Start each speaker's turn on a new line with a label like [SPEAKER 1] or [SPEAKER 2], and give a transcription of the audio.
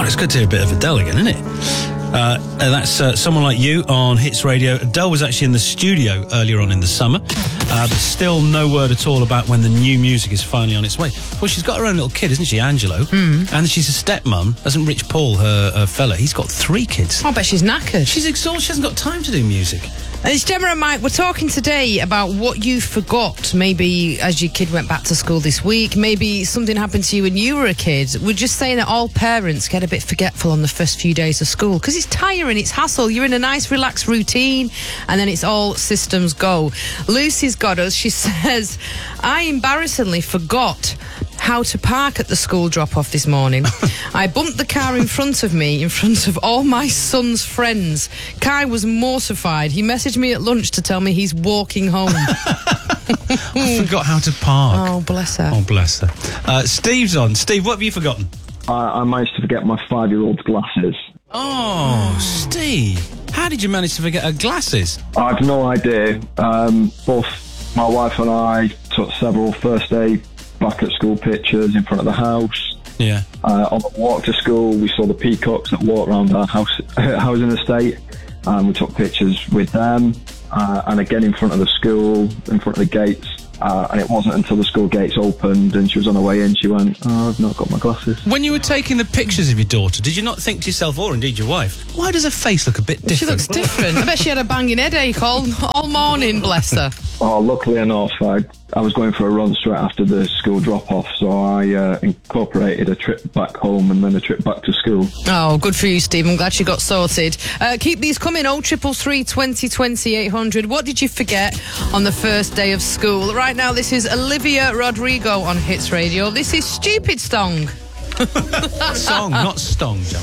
[SPEAKER 1] It's good to hear a bit of Adele again, isn't it? That's Someone Like You on Hits Radio. Adele was actually in the studio earlier on in the summer, but still no word at all about when the new music is finally on its way. Well, she's got her own little kid, isn't she, Angelo? And she's a stepmom. Doesn't Rich Paul, her fella, he's got 3 kids.
[SPEAKER 2] I bet she's knackered.
[SPEAKER 1] She's exhausted. She hasn't got time to do music.
[SPEAKER 2] It's Gemma and Mike. We're talking today about what you forgot, maybe as your kid went back to school this week, maybe something happened to you when you were a kid. We're just saying that all parents get a bit forgetful on the first few days of school because it's tiring, it's hassle. You're in a nice, relaxed routine, and then it's all systems go. Lucy's got us. She says, I embarrassingly forgot how to park at the school drop-off this morning. I bumped the car in front of me, in front of all my son's friends. Kai was mortified. He messaged me at lunch to tell me he's walking home.
[SPEAKER 1] I forgot how to park.
[SPEAKER 2] Oh, bless her.
[SPEAKER 1] Oh, bless her. Steve's on. Steve, what have you forgotten?
[SPEAKER 3] I managed to forget my 5-year-old's glasses.
[SPEAKER 1] Oh, Steve. How did you manage to forget her glasses?
[SPEAKER 3] I've no idea. Both my wife and I took several first day back at school pictures in front of the house.
[SPEAKER 1] Yeah.
[SPEAKER 3] On the walk to school, we saw the peacocks that walk around our housing estate, and we took pictures with them. And again in front of the school, in front of the gates. And it wasn't until the school gates opened and she was on her way in, she went, oh, I've not got my glasses.
[SPEAKER 1] When you were taking the pictures of your daughter, did you not think to yourself, or indeed your wife, why does her face look a bit different?
[SPEAKER 2] She looks different. I bet she had a banging headache all morning, bless her.
[SPEAKER 3] Oh, luckily enough, I was going for a run straight after the school drop-off, so I incorporated a trip back home and then a trip back to school.
[SPEAKER 2] Oh, good for you, Steve. I'm glad you got sorted. Keep these coming. 0333 20 800. What did you forget on the first day of school? Right now, this is Olivia Rodrigo on Hits Radio. This is Stupid Song.
[SPEAKER 1] Song, not Stong, John.